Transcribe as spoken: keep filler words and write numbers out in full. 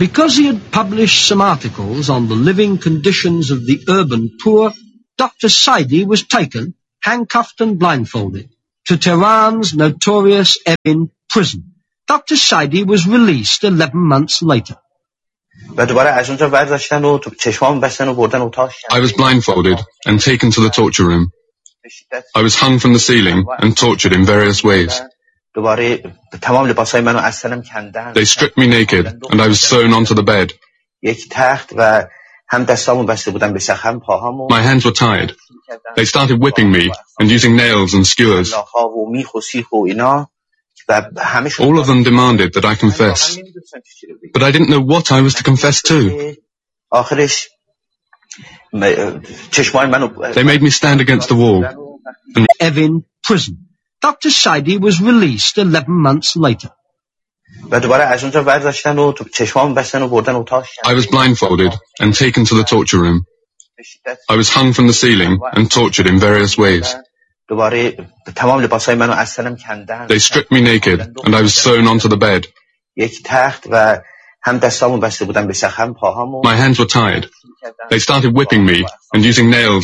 Because he had published some articles on the living conditions of the urban poor, Doctor Saidi was taken, handcuffed and blindfolded, to Tehran's notorious Evin prison. Doctor Saidi was released eleven months later. I was blindfolded and taken to the torture room. I was hung from the ceiling and tortured in various ways. They stripped me naked and I was thrown onto the bed. My hands were tied. They started whipping me and using nails and skewers. All of them demanded that I confess, but I didn't know what I was to confess to. They made me stand against the wall. And Evin prison. Doctor Saidi was released eleven months later. I was blindfolded and taken to the torture room. I was hung from the ceiling and tortured in various ways. They stripped me naked and I was thrown onto the bed. My hands were tied. They started whipping me and using nails